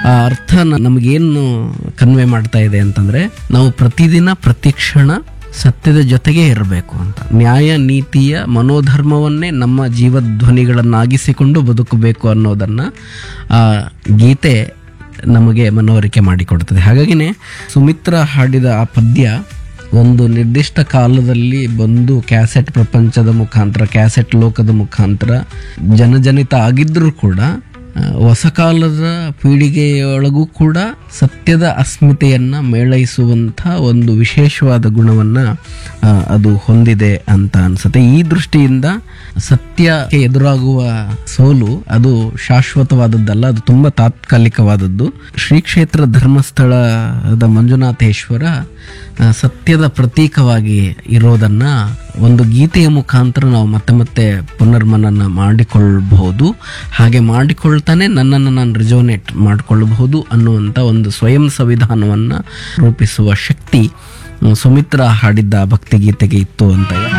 ಆ ಅರ್ಥ ನಮಗೇನು ಕನ್ವೆ ಮಾಡ್ತಾ ಇದೆ ಅಂತಂದ್ರೆ, ನಾವು ಪ್ರತಿದಿನ ಪ್ರತಿಕ್ಷಣ ಸತ್ಯದ ಜೊತೆಗೆ ಇರಬೇಕು ಅಂತ, ನ್ಯಾಯ ನೀತಿಯ ಮನೋಧರ್ಮವನ್ನೇ ನಮ್ಮ ಜೀವಧ್ವನಿಗಳನ್ನಾಗಿಸಿಕೊಂಡು ಬದುಕಬೇಕು ಅನ್ನೋದನ್ನ ಆ ಗೀತೆ ನಮಗೆ ಮನವರಿಕೆ ಮಾಡಿಕೊಡ್ತದೆ. ಹಾಗಾಗಿನೇ ಸುಮಿತ್ರಾ ಹಾಡಿದ ಆ ಪದ್ಯ ಒಂದು ನಿರ್ದಿಷ್ಟ ಕಾಲದಲ್ಲಿ ಬಂದು ಕ್ಯಾಸೆಟ್ ಪ್ರಪಂಚದ ಮುಖಾಂತರ, ಕ್ಯಾಸೆಟ್ ಲೋಕದ ಮುಖಾಂತರ ಜನಜನಿತ ಆಗಿದ್ರೂ ಕೂಡ ಹೊಸ ಕಾಲದ ಪೀಳಿಗೆಯೊಳಗೂ ಕೂಡ ಸತ್ಯದ ಅಸ್ಮಿತೆಯನ್ನ ಮೇಳೈಸುವಂಥ ಒಂದು ವಿಶೇಷವಾದ ಗುಣವನ್ನ ಅದು ಹೊಂದಿದೆ ಅಂತ ಅನ್ಸುತ್ತೆ. ಈ ದೃಷ್ಟಿಯಿಂದ ಸತ್ಯಕ್ಕೆ ಎದುರಾಗುವ ಸೋಲು ಅದು ಶಾಶ್ವತವಾದದ್ದಲ್ಲ, ಅದು ತುಂಬಾ ತಾತ್ಕಾಲಿಕವಾದದ್ದು. ಶ್ರೀ ಕ್ಷೇತ್ರ ಧರ್ಮಸ್ಥಳದ ಮಂಜುನಾಥೇಶ್ವರ ಸತ್ಯದ ಪ್ರತೀಕವಾಗಿ ಇರೋದನ್ನ ಒಂದು ಗೀತೆಯ ಮುಖಾಂತರ ನಾವು ಮತ್ತೆ ಮತ್ತೆ ಪುನರ್ಮನನ ಮಾಡಿಕೊಳ್ಳಬಹುದು. ಹಾಗೆ ಮಾಡಿಕೊಳ್ತಾನೆ ನನ್ನನ್ನು ನಾನು ರಿಜೋನೇಟ್ ಮಾಡಿಕೊಳ್ಳಬಹುದು ಅನ್ನುವಂಥ ಒಂದು ಸ್ವಯಂ ಸಂವಿಧಾನವನ್ನು ರೂಪಿಸುವ ಶಕ್ತಿ ಸುಮಿತ್ರಾ ಹಾಡಿದ್ದ ಭಕ್ತಿಗೀತೆಗೆ ಇತ್ತು ಅಂತ